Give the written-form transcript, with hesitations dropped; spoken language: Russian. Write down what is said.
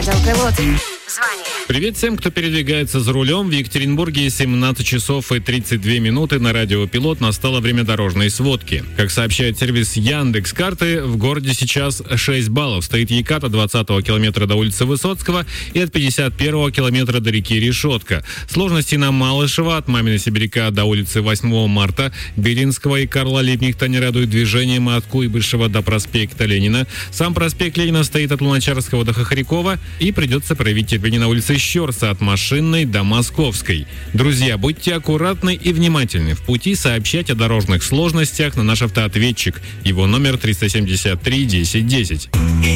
Долголот. Звание. Привет всем, кто передвигается за рулем. В Екатеринбурге 17 часов и 32 минуты на радио «Пилот» настало время дорожной сводки. Как сообщает сервис Яндекс.Карты, в городе сейчас 6 баллов. Стоит Екат от 20-го километра до улицы Высоцкого и от 51-го километра до реки Решетка. Сложности на Малышево от Маминой Сибиряка до улицы 8 марта, Беринского и Карла Липнихта не радует движением от Куйбышева до проспекта Ленина. Сам проспект Ленина стоит от Луначарского до Хохрякова, и придется проявить терпение на улице Щерса от Машинной до Московской. Друзья, будьте аккуратны и внимательны. В пути сообщать о дорожных сложностях на наш автоответчик. Его номер 373 1010.